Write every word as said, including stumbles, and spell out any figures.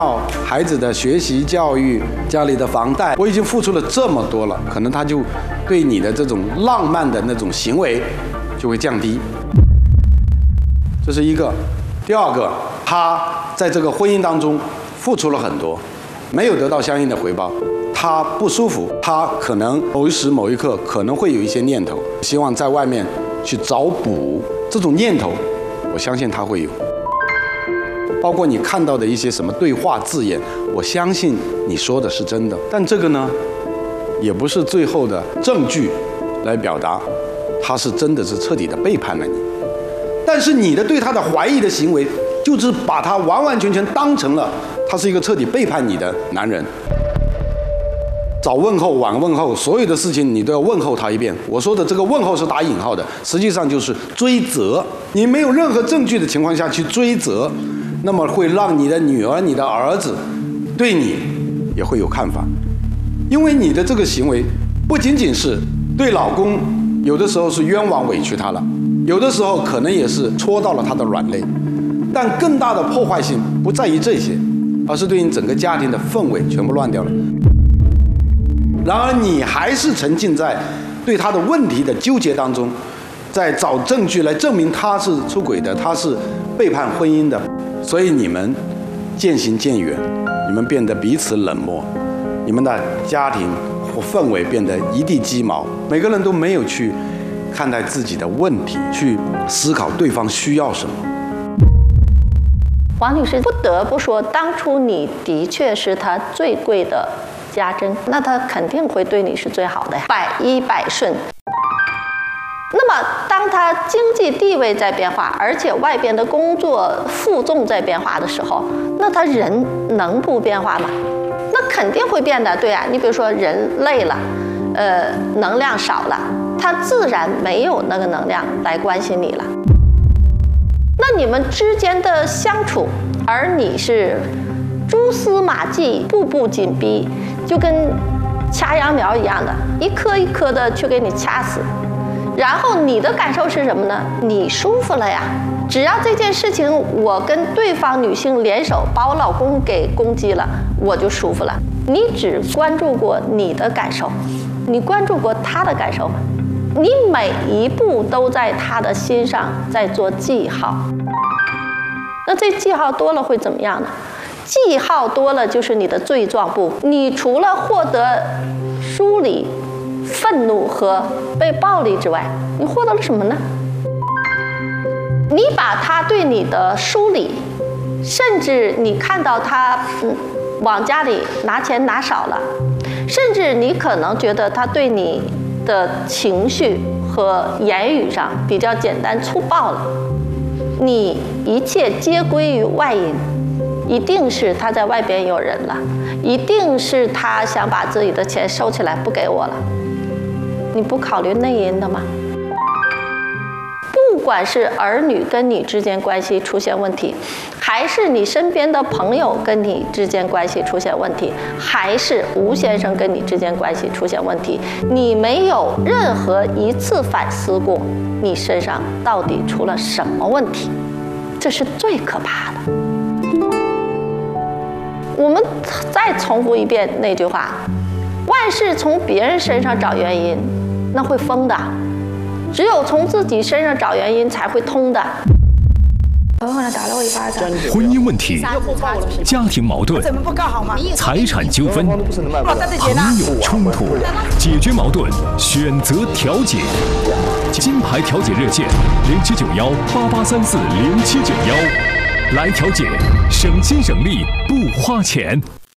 孩子的学习教育、家里的房贷，我已经付出了这么多了，可能他就对你的这种浪漫的那种行为就会降低。这是一个。第二个，他在这个婚姻当中付出了很多，没有得到相应的回报，他不舒服，他可能某一时某一刻可能会有一些念头，希望在外面去找补，这种念头，我相信他会有。包括你看到的一些什么对话字眼，我相信你说的是真的，但这个呢，也不是最后的证据来表达他是真的是彻底的背叛了你。但是你的对他的怀疑的行为，就是把他完完全全当成了他是一个彻底背叛你的男人。早问候晚问候，所有的事情你都要问候他一遍。我说的这个问候是打引号的，实际上就是追责。你没有任何证据的情况下去追责，那么会让你的女儿、你的儿子对你也会有看法。因为你的这个行为不仅仅是对老公有的时候是冤枉委屈他了，有的时候可能也是戳到了他的软肋，但更大的破坏性不在于这些，而是对你整个家庭的氛围全部乱掉了。然而你还是沉浸在对他的问题的纠结当中，在找证据来证明他是出轨的，他是背叛婚姻的，所以你们渐行渐远，你们变得彼此冷漠，你们的家庭或氛围变得一地鸡毛，每个人都没有去看待自己的问题，去思考对方需要什么。 王女士，不得不说，当初你的确是他最贵的家珍，那他肯定会对你是最好的呀，百依百顺。那么，当他经济地位在变化，而且外边的工作负重在变化的时候，那他人能不变化吗？那肯定会变的，对啊。你比如说，人累了，呃，能量少了，他自然没有那个能量来关心你了。那你们之间的相处，而你是蛛丝马迹、步步紧逼，就跟掐秧苗一样的，一颗一颗的去给你掐死。然后你的感受是什么呢？你舒服了呀。只要这件事情我跟对方女性联手把我老公给攻击了，我就舒服了。你只关注过你的感受，你关注过他的感受吗？你每一步都在他的心上在做记号。那这记号多了会怎么样呢？记号多了就是你的罪状簿。你除了获得疏离、愤怒和被暴力之外，你获得了什么呢？你把他对你的疏离，甚至你看到他嗯往家里拿钱拿少了，甚至你可能觉得他对你的情绪和言语上比较简单粗暴了，你一切皆归于外因，一定是他在外边有人了，一定是他想把自己的钱收起来不给我了。你不考虑内因的吗？不管是儿女跟你之间关系出现问题，还是你身边的朋友跟你之间关系出现问题，还是吴先生跟你之间关系出现问题，你没有任何一次反思过你身上到底出了什么问题，这是最可怕的。我们再重复一遍那句话，万事从别人身上找原因，那会疯的。只有从自己身上找原因才会通的。 然后呢，打了我一巴掌。 婚姻问题、家庭矛盾、财产纠纷、朋友冲突，解决矛盾，选择调解。金牌调解热线零七九幺八八三四零七九幺，来调解，省心省力不花钱。